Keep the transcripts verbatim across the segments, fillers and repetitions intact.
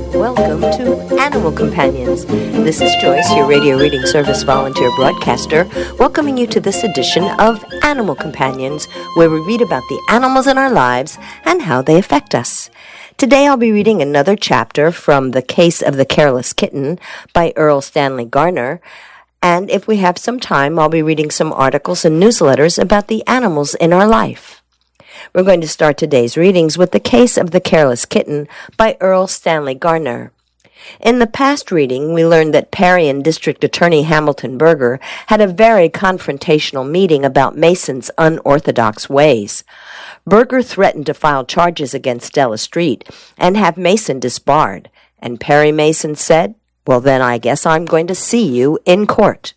Welcome to Animal Companions. This is Joyce, your radio reading service volunteer broadcaster, welcoming you to this edition of Animal Companions, where we read about the animals in our lives and how they affect us. Today I'll be reading another chapter from The Case of the Careless Kitten by Erle Stanley Garner, and if we have some time, I'll be reading some articles and newsletters about the animals in our life. We're going to start today's readings with The Case of the Careless Kitten by Erle Stanley Garner. In the past reading, we learned that Perry and District Attorney Hamilton Berger had a very confrontational meeting about Mason's unorthodox ways. Berger threatened to file charges against Della Street and have Mason disbarred, and Perry Mason said, "Well, then I guess I'm going to see you in court."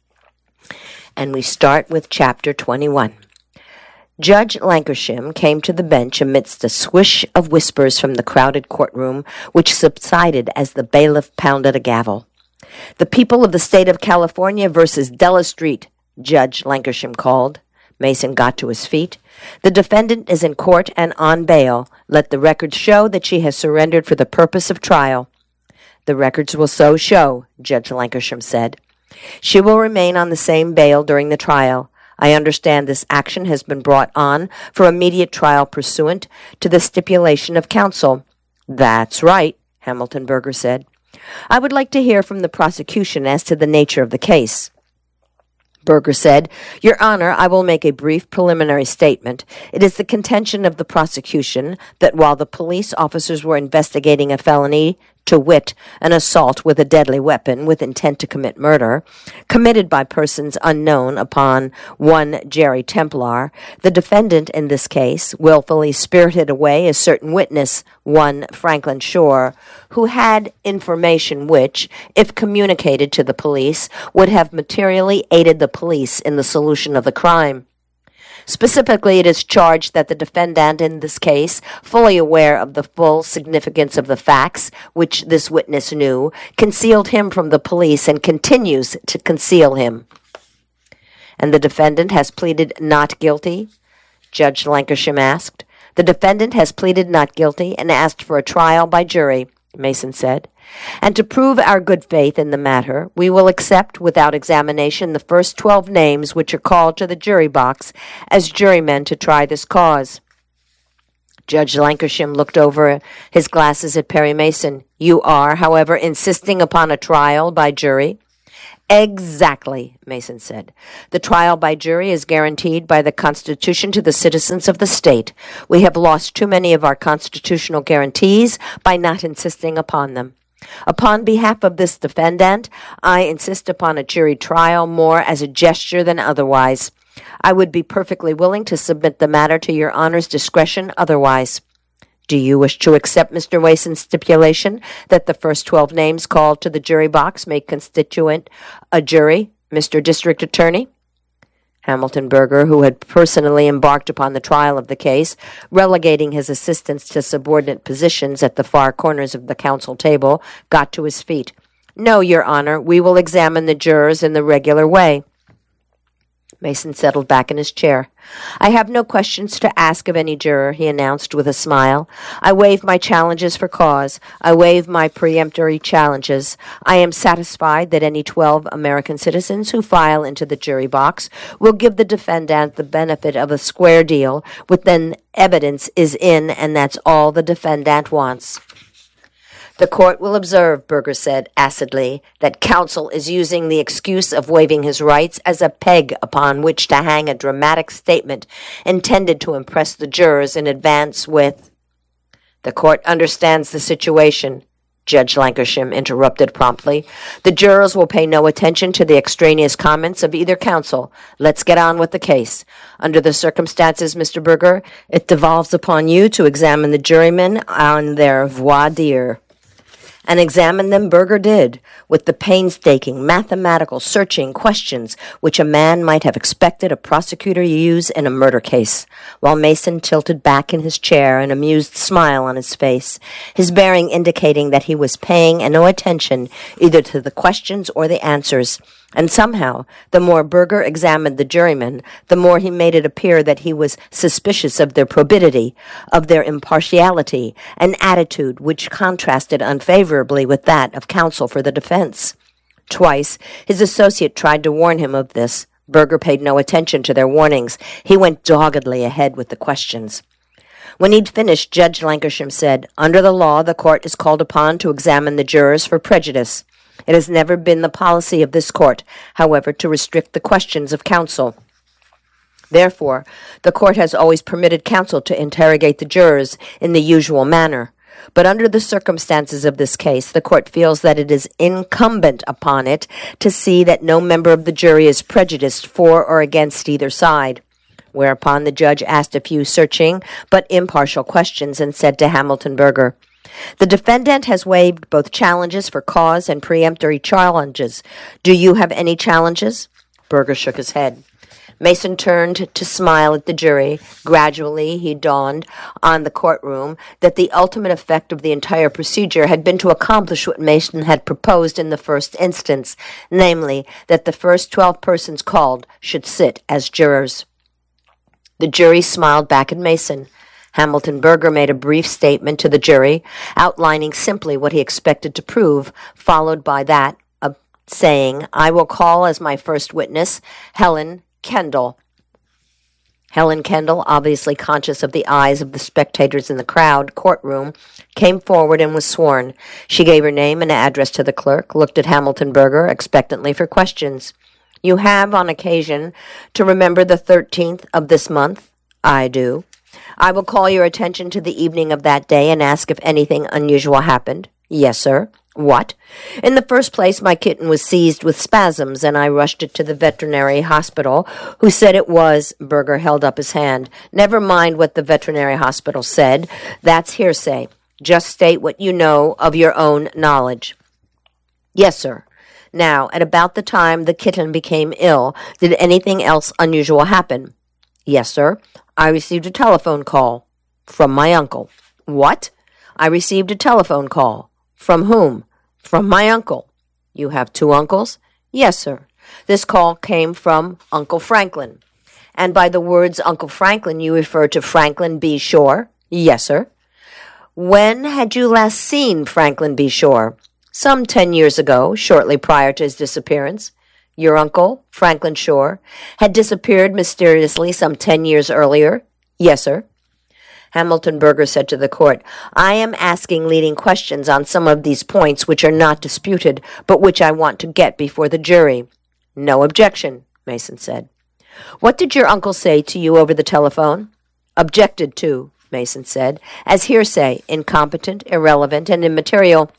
And we start with Chapter twenty-one. Judge Lankershim came to the bench amidst a swish of whispers from the crowded courtroom, which subsided as the bailiff pounded a gavel. "The people of the state of California versus Della Street," Judge Lankershim called. Mason got to his feet. "The defendant is in court and on bail. Let the records show that she has surrendered for the purpose of trial." "The records will so show," Judge Lankershim said. "She will remain on the same bail during the trial. I understand this action has been brought on for immediate trial pursuant to the stipulation of counsel." "That's right," Hamilton Berger said. "I would like to hear from the prosecution as to the nature of the case." Berger said, "Your Honor, I will make a brief preliminary statement. It is the contention of the prosecution that while the police officers were investigating a felony, to wit, an assault with a deadly weapon with intent to commit murder, committed by persons unknown upon one Jerry Templar, the defendant in this case willfully spirited away a certain witness, one Franklin Shore, who had information which, if communicated to the police, would have materially aided the police in the solution of the crime. Specifically, it is charged that the defendant in this case, fully aware of the full significance of the facts which this witness knew, concealed him from the police and continues to conceal him." "And the defendant has pleaded not guilty?" Judge Lankershim asked. "The defendant has pleaded not guilty and asked for a trial by jury," Mason said. "And to prove our good faith in the matter, we will accept without examination the first twelve names which are called to the jury box as jurymen to try this cause." Judge Lankershim looked over his glasses at Perry Mason. "You are, however, insisting upon a trial by jury?" "Exactly," Mason said. "The trial by jury is guaranteed by the Constitution to the citizens of the state. We have lost too many of our constitutional guarantees by not insisting upon them. Upon behalf of this defendant, I insist upon a jury trial more as a gesture than otherwise. I would be perfectly willing to submit the matter to your Honor's discretion otherwise. Do you wish to accept Mister Mason's stipulation that the first twelve names called to the jury box may constitute a jury, Mister District Attorney?" Hamilton Berger, who had personally embarked upon the trial of the case, relegating his assistants to subordinate positions at the far corners of the counsel table, got to his feet. "No, Your Honor, we will examine the jurors in the regular way." Mason settled back in his chair. "I have no questions to ask of any juror," he announced with a smile. "I waive my challenges for cause. I waive my peremptory challenges. I am satisfied that any twelve American citizens who file into the jury box will give the defendant the benefit of a square deal, within evidence is in, and that's all the defendant wants." "The court will observe," Berger said acidly, "that counsel is using the excuse of waiving his rights as a peg upon which to hang a dramatic statement intended to impress the jurors in advance with—" "The court understands the situation," Judge Lankershim interrupted promptly. "The jurors will pay no attention to the extraneous comments of either counsel. Let's get on with the case. Under the circumstances, Mister Berger, it devolves upon you to examine the jurymen on their voir dire." And examine them Berger did, with the painstaking, mathematical, searching questions which a man might have expected a prosecutor to use in a murder case, while Mason tilted back in his chair, an amused smile on his face, his bearing indicating that he was paying no attention either to the questions or the answers, And somehow, the more Berger examined the jurymen, the more he made it appear that he was suspicious of their probity, of their impartiality, an attitude which contrasted unfavorably with that of counsel for the defense. Twice, his associate tried to warn him of this. Berger paid no attention to their warnings. He went doggedly ahead with the questions. When he'd finished, Judge Lancashire said, "Under the law, the court is called upon to examine the jurors for prejudice. It has never been the policy of this court, however, to restrict the questions of counsel. Therefore, the court has always permitted counsel to interrogate the jurors in the usual manner. But under the circumstances of this case, the court feels that it is incumbent upon it to see that no member of the jury is prejudiced for or against either side." Whereupon the judge asked a few searching but impartial questions and said to Hamilton Berger, "The defendant has waived both challenges for cause and peremptory challenges. Do you have any challenges?" Berger shook his head. Mason turned to smile at the jury. Gradually, he dawned on the courtroom that the ultimate effect of the entire procedure had been to accomplish what Mason had proposed in the first instance, namely, that the first twelve persons called should sit as jurors. The jury smiled back at Mason. Hamilton Berger made a brief statement to the jury, outlining simply what he expected to prove, followed by that of saying, "I will call as my first witness Helen Kendall." Helen Kendall, obviously conscious of the eyes of the spectators in the crowd courtroom, came forward and was sworn. She gave her name and address to the clerk, looked at Hamilton Berger expectantly for questions. "You have, on occasion, to remember the thirteenth of this month?" "I do." "I will call your attention to the evening of that day and ask if anything unusual happened." "Yes, sir." "What?" "In the first place, my kitten was seized with spasms, and I rushed it to the veterinary hospital, who said it was—" Berger held up his hand. "Never mind what the veterinary hospital said. That's hearsay. Just state what you know of your own knowledge." "Yes, sir." "Now, at about the time the kitten became ill, did anything else unusual happen?" "Yes, sir. I received a telephone call." "From my uncle." "What?" "I received a telephone call." "From whom?" "From my uncle." "You have two uncles?" "Yes, sir. This call came from Uncle Franklin." "And by the words Uncle Franklin, you refer to Franklin B. Shore?" "Yes, sir." "When had you last seen Franklin B. Shore?" "Some ten years ago, shortly prior to his disappearance." "Your uncle, Franklin Shore, had disappeared mysteriously some ten years earlier?" "Yes, sir." Hamilton Berger said to the court, "I am asking leading questions on some of these points which are not disputed, but which I want to get before the jury." "No objection," Mason said. "What did your uncle say to you over the telephone?" "Objected to," Mason said, "as hearsay, incompetent, irrelevant, and immaterial."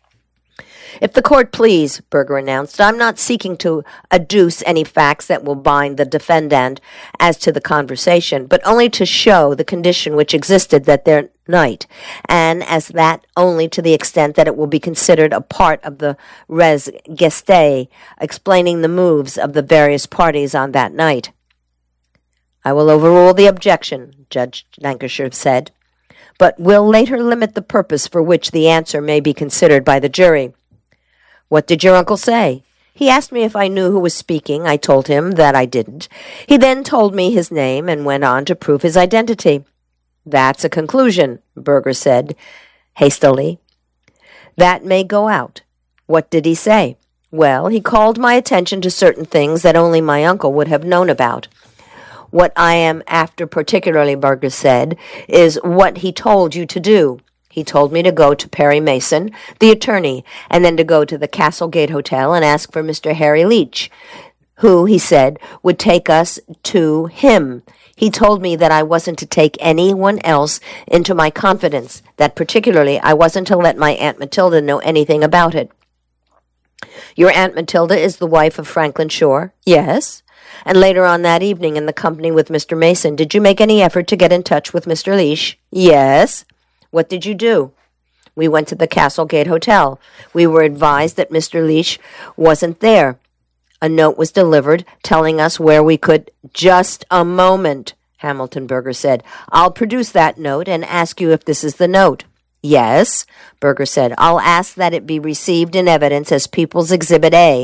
"If the court please," Berger announced, "I'm not seeking to adduce any facts that will bind the defendant as to the conversation, but only to show the condition which existed that there night, and as that only to the extent that it will be considered a part of the res gestae, explaining the moves of the various parties on that night." "I will overrule the objection," Judge Lancashire said, "but will later limit the purpose for which the answer may be considered by the jury." "What did your uncle say?" "He asked me if I knew who was speaking. I told him that I didn't. He then told me his name and went on to prove his identity." "That's a conclusion," Berger said hastily. "That may go out." "What did he say?" "Well, he called my attention to certain things that only my uncle would have known about." "What I am after particularly," Berger said, "is what he told you to do." "He told me to go to Perry Mason, the attorney, and then to go to the Castlegate Hotel and ask for Mister Harry Leach, who, he said, would take us to him. He told me that I wasn't to take anyone else into my confidence, that particularly I wasn't to let my Aunt Matilda know anything about it." "Your Aunt Matilda is the wife of Franklin Shore?" "Yes." "And later on that evening, in the company with Mister Mason, did you make any effort to get in touch with Mister Leach?" "Yes." "What did you do?" "We went to the Castlegate Hotel. We were advised that Mister Leach wasn't there. A note was delivered telling us where we could—" "Just a moment," Hamilton Berger said. "I'll produce that note and ask you if this is the note." "Yes," Berger said. "I'll ask that it be received in evidence as People's Exhibit A."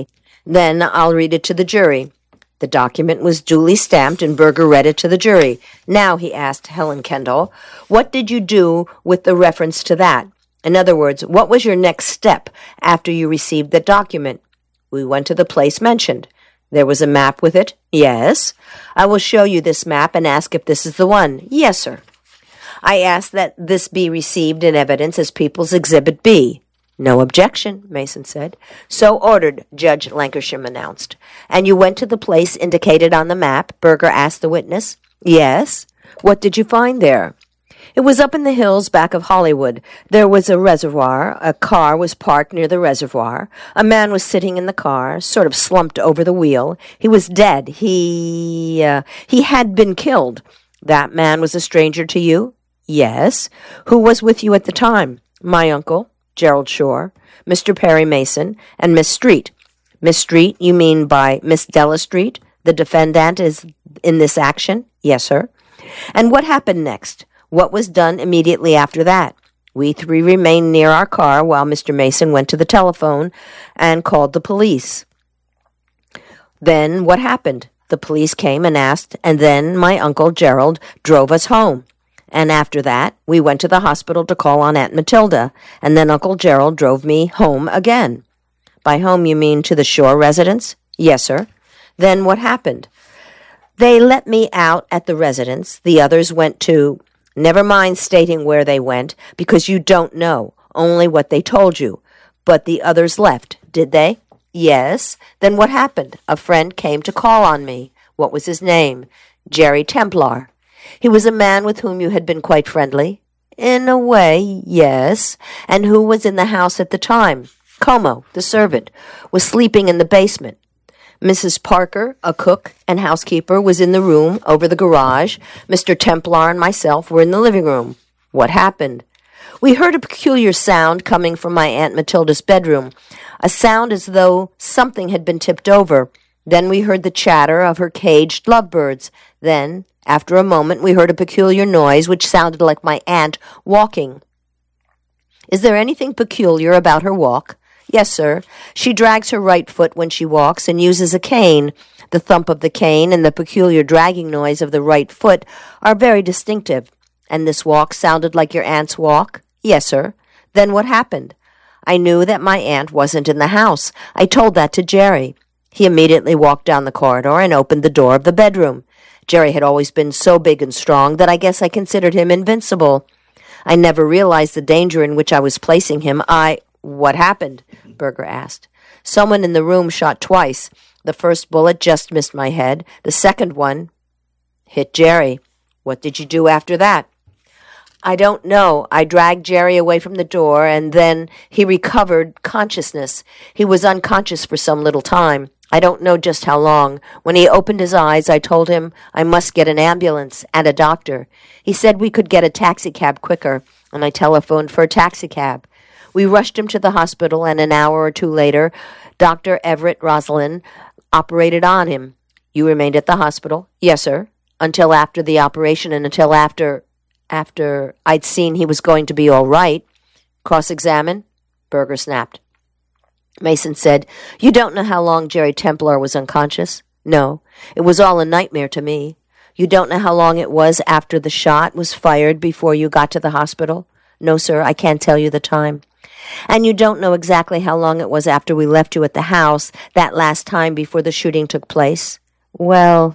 Then I'll read it to the jury." The document was duly stamped, and Berger read it to the jury. "Now," he asked Helen Kendall, "what did you do with the reference to that? In other words, what was your next step after you received the document?" "We went to the place mentioned." "There was a map with it?" "Yes." "I will show you this map and ask if this is the one." "Yes, sir." "I ask that this be received in evidence as People's Exhibit B." "No objection," Mason said. "So ordered," Judge Lancashire announced. "And you went to the place indicated on the map?" Berger asked the witness. "Yes." "What did you find there?" "It was up in the hills back of Hollywood. There was a reservoir. A car was parked near the reservoir. A man was sitting in the car, sort of slumped over the wheel. He was dead. He, uh, he had been killed." "That man was a stranger to you?" "Yes." "Who was with you at the time?" "My uncle, Gerald Shore, Mister Perry Mason, and Miss Street." "Miss Street, you mean by Miss Della Street? The defendant is in this action?" "Yes, sir." "And what happened next? What was done immediately after that?" "We three remained near our car while Mister Mason went to the telephone and called the police." "Then what happened?" "The police came and asked, and then my uncle Gerald drove us home. And after that, we went to the hospital to call on Aunt Matilda, and then Uncle Gerald drove me home again." "By home, you mean to the Shore residence?" "Yes, sir." "Then what happened?" "They let me out at the residence. The others went to—" "Never mind stating where they went, because you don't know, only what they told you. But the others left, did they?" "Yes." "Then what happened?" "A friend came to call on me." "What was his name?" "Jerry Templar." "He was a man with whom you had been quite friendly?" "In a way, yes." "And who was in the house at the time?" "Como, the servant, was sleeping in the basement. Missus Parker, a cook and housekeeper, was in the room over the garage. Mister Templar and myself were in the living room." "What happened?" "We heard a peculiar sound coming from my Aunt Matilda's bedroom, a sound as though something had been tipped over. Then we heard the chatter of her caged lovebirds. Then, after a moment, we heard a peculiar noise which sounded like my aunt walking." "Is there anything peculiar about her walk?" "Yes, sir. She drags her right foot when she walks and uses a cane. The thump of the cane and the peculiar dragging noise of the right foot are very distinctive." "And this walk sounded like your aunt's walk?" "Yes, sir." "Then what happened?" "I knew that my aunt wasn't in the house. I told that to Jerry. He immediately walked down the corridor and opened the door of the bedroom. Jerry had always been so big and strong that I guess I considered him invincible. I never realized the danger in which I was placing him. I—" "What happened?" Berger asked. "Someone in the room shot twice. The first bullet just missed my head. The second one hit Jerry." "What did you do after that?" "I don't know. I dragged Jerry away from the door, and then he recovered consciousness. He was unconscious for some little time. I don't know just how long. When he opened his eyes, I told him I must get an ambulance and a doctor. He said we could get a taxicab quicker, and I telephoned for a taxicab. We rushed him to the hospital, and an hour or two later, Doctor Everett Roslin operated on him." "You remained at the hospital?" "Yes, sir." "Until after the operation and until after, after I'd seen he was going to be all right." "Cross-examine?" Berger snapped. Mason said, "You don't know how long Jerry Templar was unconscious?" "No. It was all a nightmare to me." "You don't know how long it was after the shot was fired before you got to the hospital?" "No, sir. I can't tell you the time." "And you don't know exactly how long it was after we left you at the house that last time before the shooting took place?" "Well,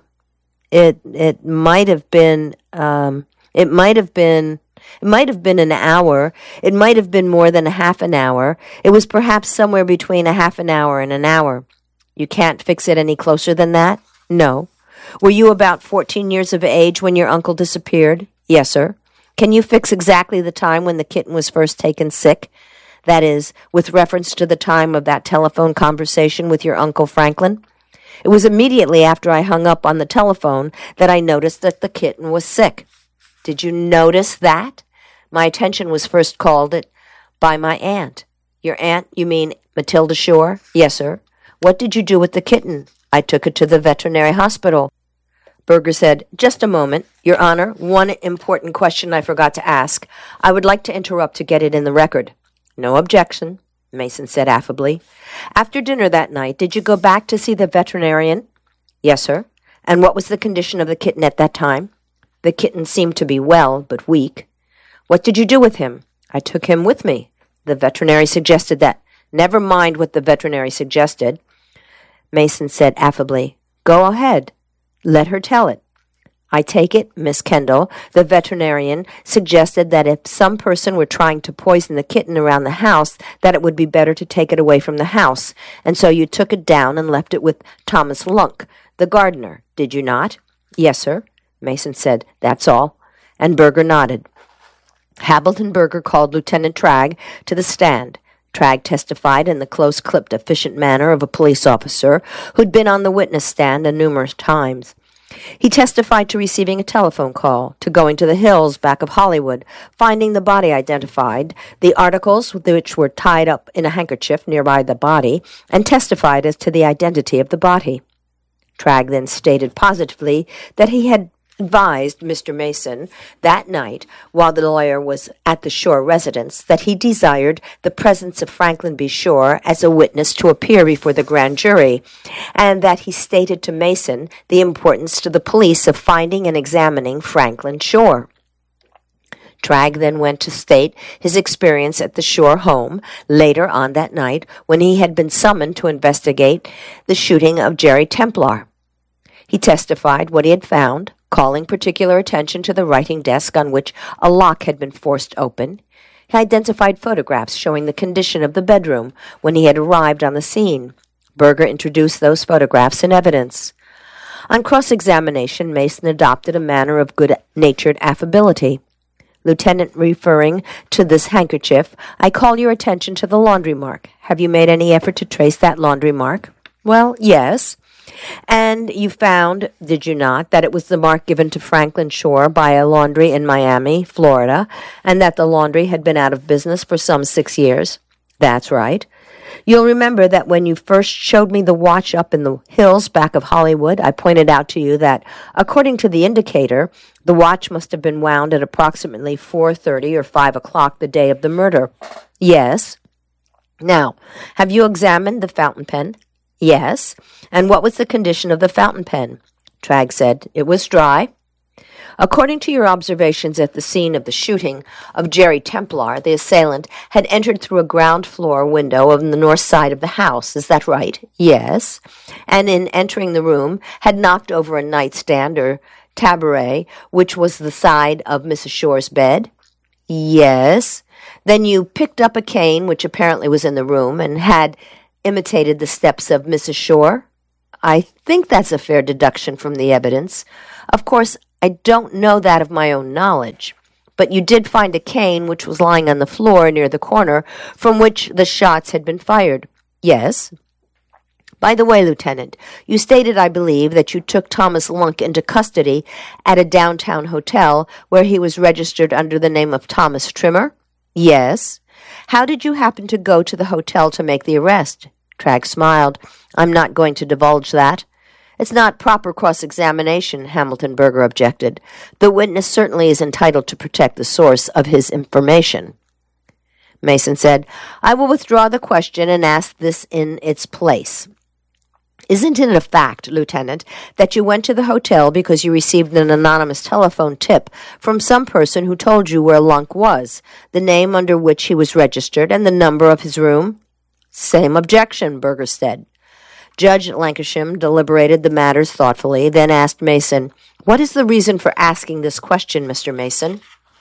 it it might have been um it might have been it might have been an hour. It might have been more than a half an hour. It was perhaps somewhere between a half an hour and an hour." "You can't fix it any closer than that?" "No." "Were you about fourteen years of age when your uncle disappeared?" "Yes, sir." "Can you fix exactly the time when the kitten was first taken sick? That is, with reference to the time of that telephone conversation with your Uncle Franklin?" "It was immediately after I hung up on the telephone that I noticed that the kitten was sick." "Did you notice that?" "My attention was first called it by my aunt." "Your aunt, you mean Matilda Shore?" "Yes, sir." "What did you do with the kitten?" "I took it to the veterinary hospital." Berger said, "Just a moment. Your Honor, one important question I forgot to ask. I would like to interrupt to get it in the record." "No objection." Mason said affably. After dinner that night, did you go back to see the veterinarian? Yes, sir. And what was the condition of the kitten at that time? The kitten seemed to be well, but weak. What did you do with him? I took him with me. The veterinary suggested that. Never mind what the veterinary suggested. Mason said affably, Go ahead. Let her tell it. I take it, Miss Kendall, the veterinarian suggested that if some person were trying to poison the kitten around the house, that it would be better to take it away from the house, and so you took it down and left it with Thomas Lunk, the gardener, did you not? Yes, sir, Mason said. That's all. And Berger nodded. Hamilton Berger called Lieutenant Tragg to the stand. Tragg testified in the close-clipped, efficient manner of a police officer who'd been on the witness stand a numerous times. He testified to receiving a telephone call, to going to the hills back of Hollywood, finding the body identified, the articles which were tied up in a handkerchief nearby the body, and testified as to the identity of the body. Tragg then stated positively that he had advised Mister Mason that night, while the lawyer was at the Shore residence, that he desired the presence of Franklin B. Shore as a witness to appear before the grand jury, and that he stated to Mason the importance to the police of finding and examining Franklin Shore. Tragg then went to state his experience at the Shore home later on that night when he had been summoned to investigate the shooting of Jerry Templar. He testified what he had found, calling particular attention to the writing desk on which a lock had been forced open. He identified photographs showing the condition of the bedroom when he had arrived on the scene. Berger introduced those photographs in evidence. On cross-examination, Mason adopted a manner of good-natured affability. Lieutenant, referring to this handkerchief, I call your attention to the laundry mark. Have you made any effort to trace that laundry mark? Well, yes. And you found, did you not, that it was the mark given to Franklin Shore by a laundry in Miami, Florida, and that the laundry had been out of business for some six years? That's right. You'll remember that when you first showed me the watch up in the hills back of Hollywood, I pointed out to you that, according to the indicator, the watch must have been wound at approximately four thirty or five o'clock the day of the murder. Yes. Now, have you examined the fountain pen? Yes. And what was the condition of the fountain pen? Tragg said, it was dry. According to your observations at the scene of the shooting of Jerry Templar, the assailant had entered through a ground floor window on the north side of the house. Is that right? Yes. And in entering the room, had knocked over a nightstand or taboret, which was the side of Missus Shore's bed? Yes. Then you picked up a cane, which apparently was in the room, and had imitated the steps of Missus Shore? I think that's a fair deduction from the evidence. Of course, I don't know that of my own knowledge, but you did find a cane which was lying on the floor near the corner from which the shots had been fired. Yes. By the way, Lieutenant, you stated, I believe, that you took Thomas Lunk into custody at a downtown hotel where he was registered under the name of Thomas Trimmer? Yes. How did you happen to go to the hotel to make the arrest? Tragg smiled. I'm not going to divulge that. It's not proper cross-examination, Hamilton Berger objected. The witness certainly is entitled to protect the source of his information. Mason said, I will withdraw the question and ask this in its place. Isn't it a fact, Lieutenant, that you went to the hotel because you received an anonymous telephone tip from some person who told you where Lunk was, the name under which he was registered, and the number of his room? Same objection, Berger said. Judge Lancashire deliberated the matters thoughtfully, then asked Mason, What is the reason for asking this question, Mister Mason?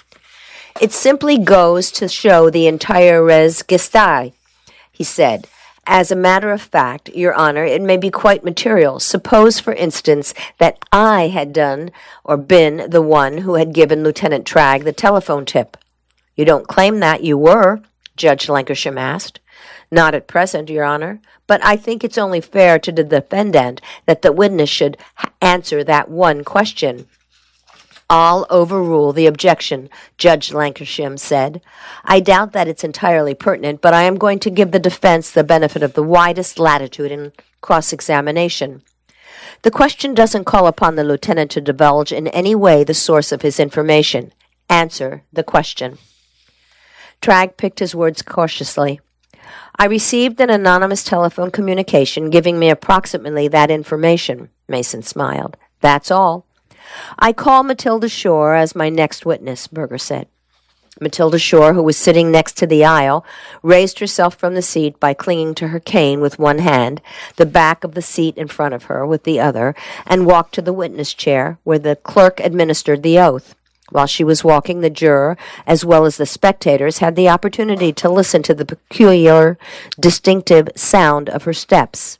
It simply goes to show the entire res gestae, he said. As a matter of fact, Your Honor, it may be quite material. Suppose, for instance, that I had done or been the one who had given Lieutenant Tragg the telephone tip. You don't claim that you were, Judge Lancashire asked. Not at present, Your Honor, but I think it's only fair to the defendant that the witness should answer that one question. I'll overrule the objection, Judge Lancashire said. I doubt that it's entirely pertinent, but I am going to give the defense the benefit of the widest latitude in cross-examination. The question doesn't call upon the lieutenant to divulge in any way the source of his information. Answer the question. Tragg picked his words cautiously. I received an anonymous telephone communication giving me approximately that information. Mason smiled. That's all. I call Matilda Shore as my next witness, Berger said. Matilda Shore, who was sitting next to the aisle, raised herself from the seat by clinging to her cane with one hand, the back of the seat in front of her with the other, and walked to the witness chair, where the clerk administered the oath. While she was walking, the juror, as well as the spectators, had the opportunity to listen to the peculiar, distinctive sound of her steps.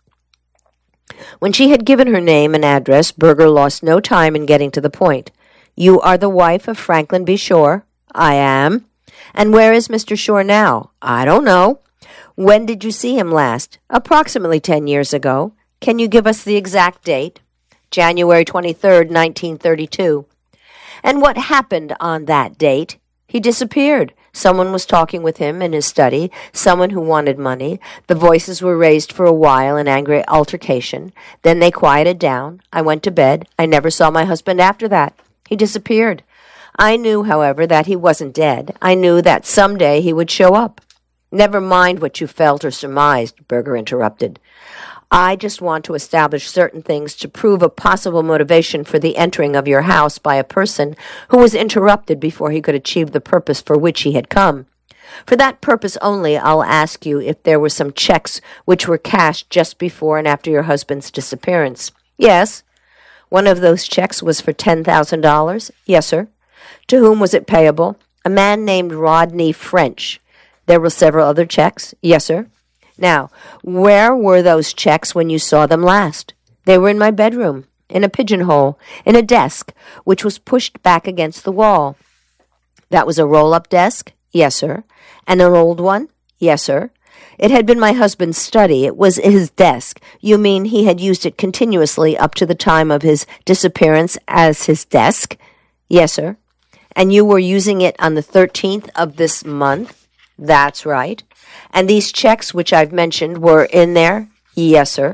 When she had given her name and address, Berger lost no time in getting to the point. You are the wife of Franklin B. Shore? I am. And where is Mister Shore now? I don't know. When did you see him last? Approximately ten years ago. Can you give us the exact date? January twenty-third, nineteen thirty-two. And what happened on that date? He disappeared. Someone was talking with him in his study, someone who wanted money. The voices were raised for a while in angry altercation. Then they quieted down. I went to bed. I never saw my husband after that. He disappeared. I knew, however, that he wasn't dead. I knew that someday he would show up. Never mind what you felt or surmised, Berger interrupted. I just want to establish certain things to prove a possible motivation for the entering of your house by a person who was interrupted before he could achieve the purpose for which he had come. For that purpose only, I'll ask you if there were some checks which were cashed just before and after your husband's disappearance. Yes. One of those checks was for ten thousand dollars? Yes, sir. To whom was it payable? A man named Rodney French. There were several other checks? Yes, sir. Now, where were those checks when you saw them last? They were in my bedroom, in a pigeonhole, in a desk, which was pushed back against the wall. That was a roll-up desk? Yes, sir. And an old one? Yes, sir. It had been my husband's study. It was his desk. You mean he had used it continuously up to the time of his disappearance as his desk? Yes, sir. And you were using it on the thirteenth of this month? That's right. And these checks which I've mentioned were in there? Yes, sir.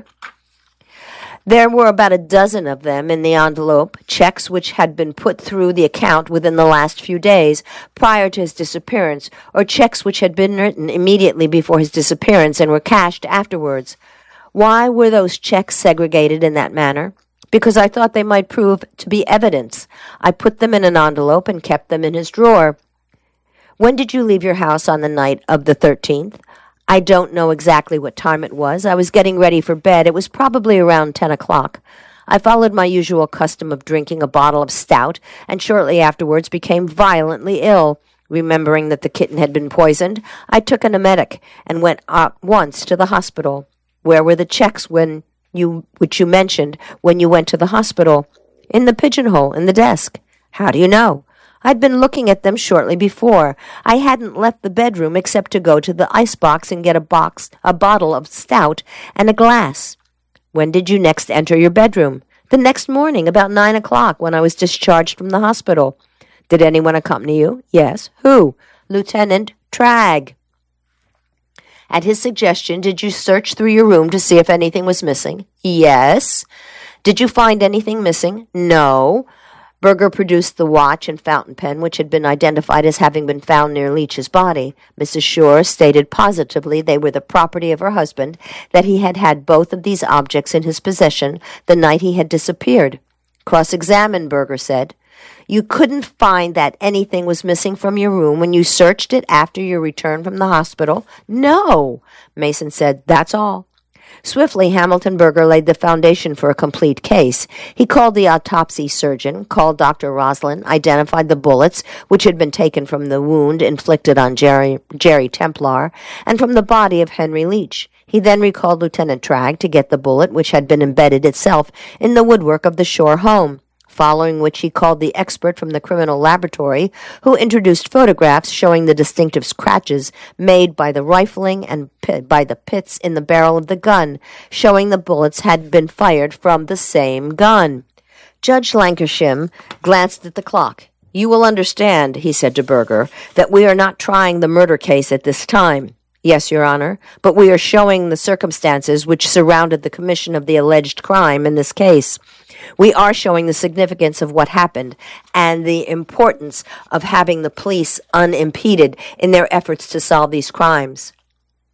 There were about a dozen of them in the envelope, checks which had been put through the account within the last few days prior to his disappearance, or checks which had been written immediately before his disappearance and were cashed afterwards. Why were those checks segregated in that manner? Because I thought they might prove to be evidence. I put them in an envelope and kept them in his drawer. When did you leave your house on the night of the thirteenth? I don't know exactly what time it was. I was getting ready for bed. It was probably around ten o'clock. I followed my usual custom of drinking a bottle of stout, and shortly afterwards became violently ill. Remembering that the kitten had been poisoned, I took an emetic and went at once to the hospital. Where were the checks when you which you mentioned when you went to the hospital? In the pigeonhole, in the desk. How do you know? I'd been looking at them shortly before. I hadn't left the bedroom except to go to the icebox and get a box, a bottle of stout and a glass. When did you next enter your bedroom? The next morning, about nine o'clock, when I was discharged from the hospital. Did anyone accompany you? Yes. Who? Lieutenant Tragg. At his suggestion, did you search through your room to see if anything was missing? Yes. Did you find anything missing? No. Berger produced the watch and fountain pen, which had been identified as having been found near Leach's body. Missus Shore stated positively they were the property of her husband, that he had had both of these objects in his possession the night he had disappeared. Cross-examined, Berger said. You couldn't find that anything was missing from your room when you searched it after your return from the hospital? No, Mason said. That's all. Swiftly, Hamilton Berger laid the foundation for a complete case. He called the autopsy surgeon, called Doctor Roslin, identified the bullets which had been taken from the wound inflicted on Jerry, Jerry Templar, and from the body of Henry Leach. He then recalled Lieutenant Tragg to get the bullet which had been embedded itself in the woodwork of the Shore home. Following which he called the expert from the criminal laboratory, who introduced photographs showing the distinctive scratches made by the rifling and pit, by the pits in the barrel of the gun, showing the bullets had been fired from the same gun. Judge Lankershim glanced at the clock. You will understand, he said to Berger, that we are not trying the murder case at this time. Yes, Your Honor, but we are showing the circumstances which surrounded the commission of the alleged crime in this case. We are showing the significance of what happened and the importance of having the police unimpeded in their efforts to solve these crimes.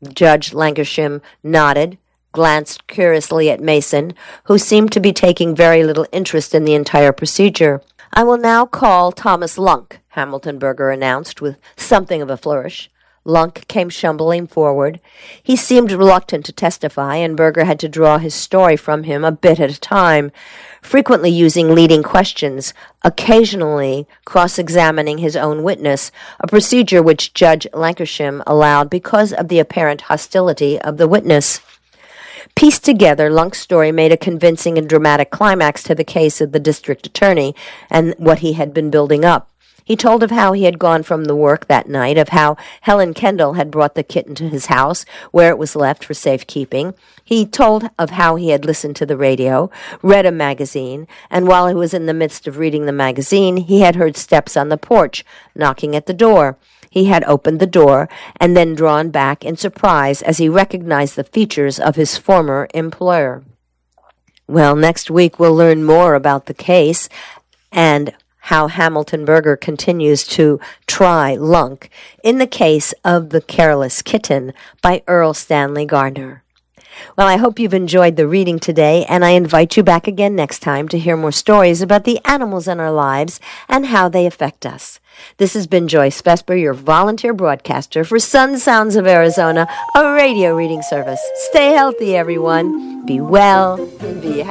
Judge Lankershim nodded, glanced curiously at Mason, who seemed to be taking very little interest in the entire procedure. "I will now call Thomas Lunk," Hamilton Berger announced with something of a flourish. Lunk came shambling forward. He seemed reluctant to testify, and Berger had to draw his story from him a bit at a time, frequently using leading questions, occasionally cross-examining his own witness, a procedure which Judge Lankershim allowed because of the apparent hostility of the witness. Pieced together, Lunk's story made a convincing and dramatic climax to the case of the district attorney and what he had been building up. He told of how he had gone from the work that night, of how Helen Kendall had brought the kitten to his house, where it was left for safekeeping. He told of how he had listened to the radio, read a magazine, and while he was in the midst of reading the magazine, he had heard steps on the porch, knocking at the door. He had opened the door and then drawn back in surprise as he recognized the features of his former employer. Well, next week we'll learn more about the case and how Hamilton Berger continues to try Lunk in the case of The Careless Kitten by Earl Stanley Gardner. Well, I hope you've enjoyed the reading today, and I invite you back again next time to hear more stories about the animals in our lives and how they affect us. This has been Joyce Vesper, your volunteer broadcaster for Sun Sounds of Arizona, a radio reading service. Stay healthy, everyone. Be well and be happy.